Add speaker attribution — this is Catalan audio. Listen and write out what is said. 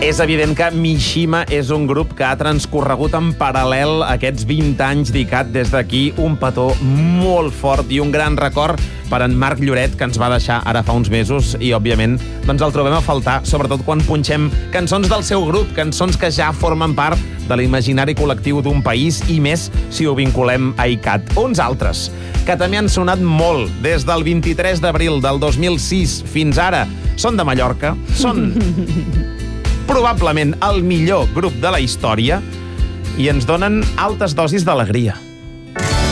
Speaker 1: És evident que Mishima és un grup que ha transcorregut en paral·lel aquests 20 anys dedicat des d'aquí un petó molt fort i un gran record per en Marc Lloret, que ens va deixar ara fa uns mesos i, òbviament, doncs el trobem a faltar, sobretot quan punxem cançons del seu grup, cançons que ja formen part de l'imaginari col·lectiu d'un país i més si ho vinculem a ICAT. Uns altres, que també han sonat molt des del 23 d'abril del 2006 fins ara, són de Mallorca, són probablement el millor grup de la història i ens donen altes dosis d'alegria.